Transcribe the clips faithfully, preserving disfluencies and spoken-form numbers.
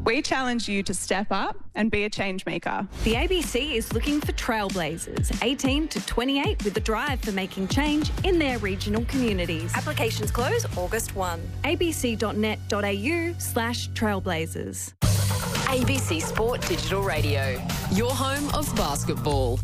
We challenge you to step up and be a change maker. The A B C is looking for trailblazers, eighteen to twenty-eight, with a drive for making change in their regional communities. Applications close August first. abc.net.au slash trailblazers. A B C Sport Digital Radio, your home of basketball.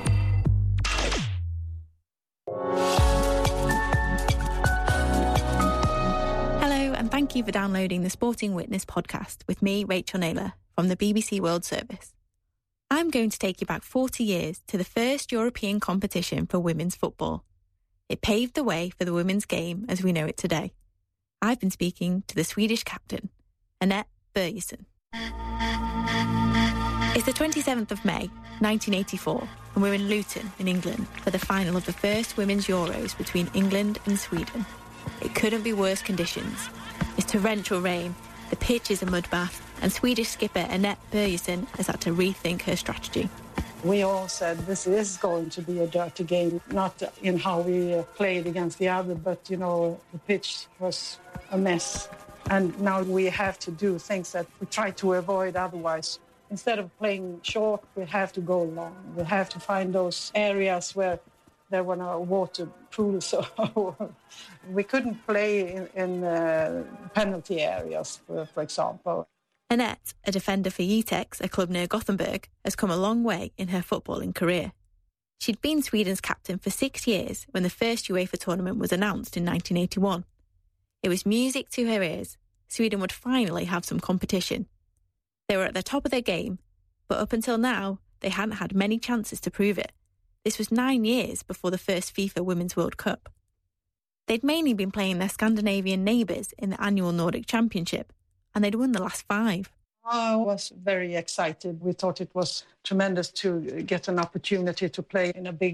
Hello, and thank you for downloading the Sporting Witness podcast with me, Rachel Naylor, from the B B C World Service. I'm going to take you back forty years to the first European competition for women's football. It paved the way for the women's game as we know it today. I've been speaking to the Swedish captain, Anette Börjesson. It's the twenty-seventh of May, nineteen eighty-four, and we're in Luton in England for the final of the first Women's Euros between England and Sweden. It couldn't be worse conditions. It's torrential rain, the pitch is a mud bath, and Swedish skipper Anette Börjesson has had to rethink her strategy. We all said this is going to be a dirty game, not in how we played against the other, but, you know, the pitch was a mess. And now we have to do things that we try to avoid otherwise. Instead of playing short, we have to go long. We have to find those areas where there were no water pools. So we couldn't play in, in uh, penalty areas, for, for example. Anette, a defender for Jitex, a club near Gothenburg, has come a long way in her footballing career. She'd been Sweden's captain for six years when the first UEFA tournament was announced in nineteen eighty-one. It was music to her ears. Sweden would finally have some competition. They were at the top of their game, but up until now, they hadn't had many chances to prove it. This was nine years before the first FIFA Women's World Cup. They'd mainly been playing their Scandinavian neighbours in the annual Nordic Championship, and they'd won the last five. I was very excited. We thought it was tremendous to get an opportunity to play in a big